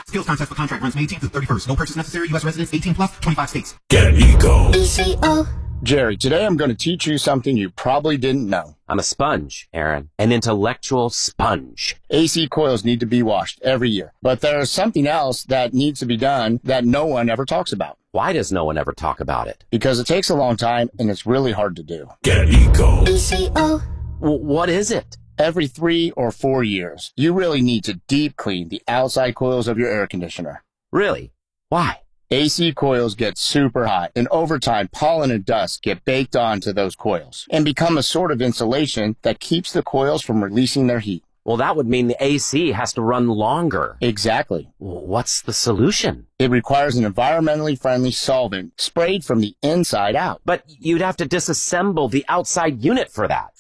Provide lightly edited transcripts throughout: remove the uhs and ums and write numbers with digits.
Skills contest for contract runs May 18th to 31st. No purchase necessary. U.S. residents 18 plus, 25 states. Get Eco. ECO. Jerry, today I'm going to teach you something you probably didn't know. I'm a sponge, Aaron. An intellectual sponge. AC coils need to be washed every year. But there's something else that needs to be done that no one ever talks about. Why does no one ever talk about it? Because it takes a long time and it's really hard to do. Get Eco. ECO. What is it? Every 3 or 4 years, you really need to deep clean the outside coils of your air conditioner. Really? Why? AC coils get super hot, and over time, pollen and dust get baked onto those coils and become a sort of insulation that keeps the coils from releasing their heat. Well, that would mean the AC has to run longer. Exactly. What's the solution? It requires an environmentally friendly solvent sprayed from the inside out. But you'd have to disassemble the outside unit for that.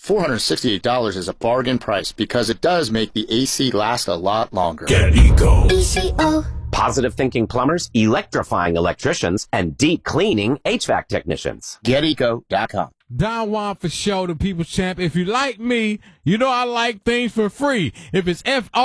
$468 is a bargain price because it does make the AC last a lot longer. Get Eco. ECO. Positive thinking plumbers, electrifying electricians, and deep cleaning HVAC technicians. GetEco.com. Don Juan for show, the People's Champ. If you like me, you know I like things for free. If it's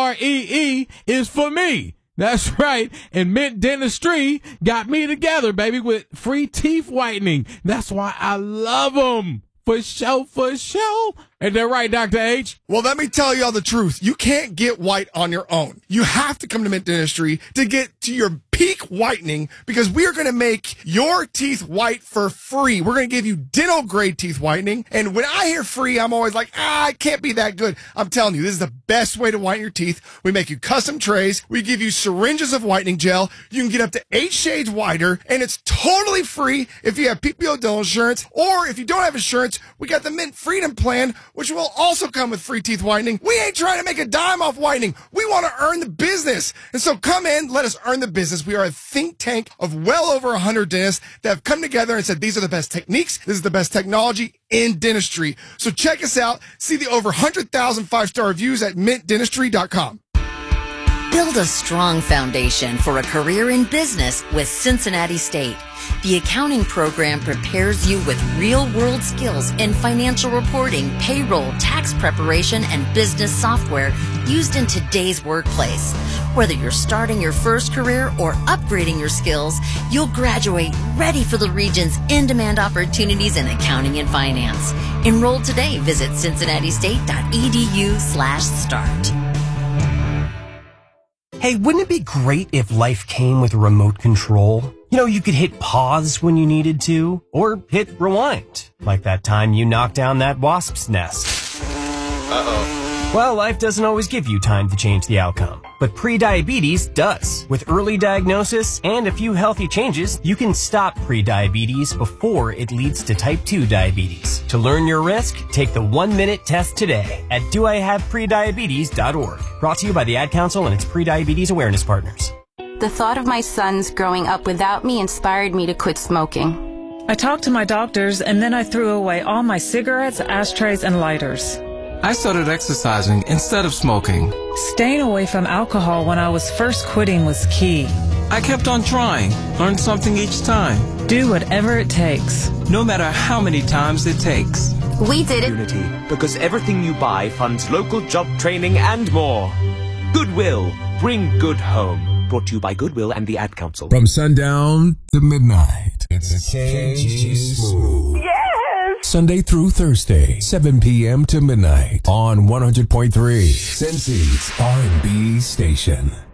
FREE, it's for me. That's right. And Mint Dentistry got me together, baby, with free teeth whitening. That's why I love them. For show, for show. Ain't that right, Dr. H? Well, let me tell y'all the truth. You can't get white on your own. You have to come to Mint Dentistry to get to your peak whitening because we are going to make your teeth white for free. We're going to give you dental grade teeth whitening. And when I hear free, I'm always like, it can't be that good. I'm telling you, this is the best way to whiten your teeth. We make you custom trays. We give you syringes of whitening gel. You can get up to 8 shades whiter, and it's totally free if you have PPO dental insurance, or if you don't have insurance, we got the Mint Freedom Plan, which will also come with free teeth whitening. We ain't trying to make a dime off whitening. We want to earn the business. And so come in, let us earn the business. We are a think tank of well over 100 dentists that have come together and said, these are the best techniques. This is the best technology in dentistry. So check us out. See the over 100,000 5-star reviews at mintdentistry.com. Build a strong foundation for a career in business with Cincinnati State. The accounting program prepares you with real-world skills in financial reporting, payroll, tax preparation, and business software used in today's workplace. Whether you're starting your first career or upgrading your skills, you'll graduate ready for the region's in-demand opportunities in accounting and finance. Enroll today. Visit cincinnatistate.edu/start. Hey, wouldn't it be great if life came with remote control? You know, you could hit pause when you needed to, or hit rewind, like that time you knocked down that wasp's nest. Uh-oh. Well, life doesn't always give you time to change the outcome, but prediabetes does. With early diagnosis and a few healthy changes, you can stop prediabetes before it leads to type 2 diabetes. To learn your risk, take the 1-minute test today at doihaveprediabetes.org. Brought to you by the Ad Council and its prediabetes awareness partners. The thought of my sons growing up without me inspired me to quit smoking. I talked to my doctors, and then I threw away all my cigarettes, ashtrays, and lighters. I started exercising instead of smoking. Staying away from alcohol when I was first quitting was key. I kept on trying, learned something each time. Do whatever it takes. No matter how many times it takes. We did it. Unity, because everything you buy funds local job training and more. Goodwill, bring good home. Brought to you by Goodwill and the Ad Council. From sundown to midnight, it's KG Smooth. Yes! Sunday through Thursday, 7 p.m. to midnight on 100.3, Cincy's R&B station.